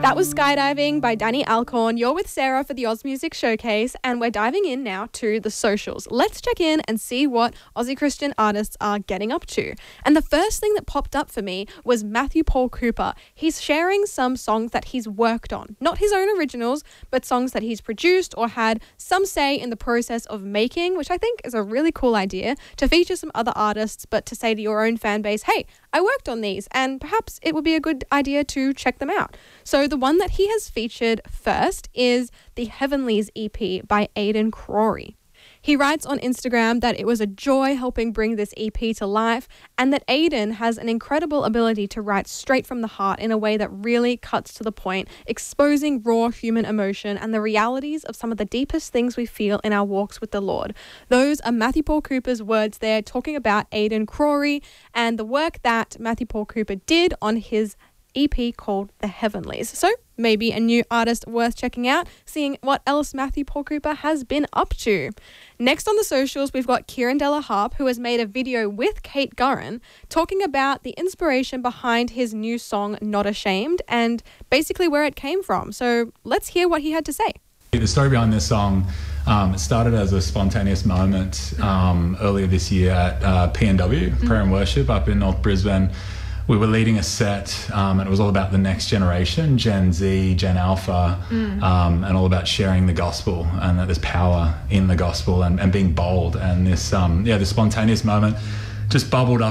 That was Skydiving by Danny Alcorn. You're with Sarah for the Oz Music Showcase, and we're diving in now to the socials. Let's check in and see what Aussie Christian artists are getting up to. And the first thing that popped up for me was Matthew Paul Cooper. He's sharing some songs that he's worked on. Not his own originals, but songs that he's produced or had some say in the process of making, which I think is a really cool idea, to feature some other artists, but to say to your own fan base, hey, I worked on these, and perhaps it would be a good idea to check them out. So the one that he has featured first is the Heavenlies EP by Aidan Crowry. He writes on Instagram that it was a joy helping bring this EP to life, and that Aidan has an incredible ability to write straight from the heart in a way that really cuts to the point, exposing raw human emotion and the realities of some of the deepest things we feel in our walks with the Lord. Those are Matthew Paul Cooper's words there, talking about Aidan Crowry and the work that Matthew Paul Cooper did on his EP called The Heavenlies. So maybe a new artist worth checking out, seeing what else Matthew Paul Cooper has been up to. Next on the socials, we've got Kieran Della Harp, who has made a video with Kate Gurren talking about the inspiration behind his new song, Not Ashamed, and basically where it came from. So let's hear what he had to say. The story behind this song, it started as a spontaneous moment earlier this year at PNW, Prayer and Worship, up in North Brisbane. We were leading a set and it was all about the next generation, Gen Z, Gen Alpha, and all about sharing the gospel and that there's power in the gospel and being bold. And this, this spontaneous moment just bubbled up